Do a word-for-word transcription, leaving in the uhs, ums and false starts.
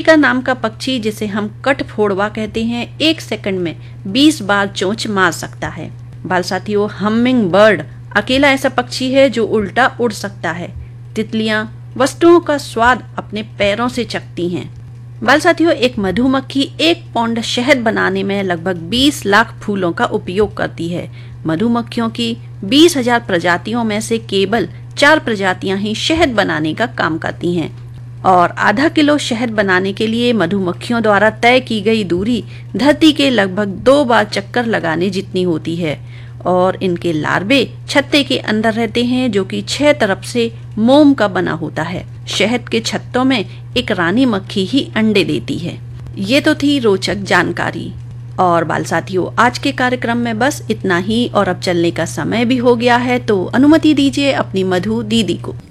मल्लिका नाम का पक्षी, जिसे हम कठफोड़वा कहते हैं, एक सेकंड में बीस बार चोंच मार सकता है। बाल साथियों, हमिंग बर्ड अकेला ऐसा पक्षी है जो उल्टा उड़ सकता है। तितलियां वस्तुओं का स्वाद अपने पैरों से चखती हैं। बाल साथियों, एक मधुमक्खी एक पौंड शहद बनाने में लगभग बीस लाख फूलों का उपयोग करती है। मधुमक्खियों की बीस हजार प्रजातियों में से केवल चार प्रजातियां ही शहद बनाने का काम करती हैं और आधा किलो शहद बनाने के लिए मधुमक्खियों द्वारा तय की गई दूरी धरती के लगभग दो बार चक्कर लगाने जितनी होती है। और इनके लार्वे छत्ते के अंदर रहते हैं, जो कि छह तरफ से मोम का बना होता है। शहद के छत्तों में एक रानी मक्खी ही अंडे देती है। ये तो थी रोचक जानकारी। और बाल साथियों, आज के कार्यक्रम में बस इतना ही, और अब चलने का समय भी हो गया है, तो अनुमति दीजिए अपनी मधु दीदी को।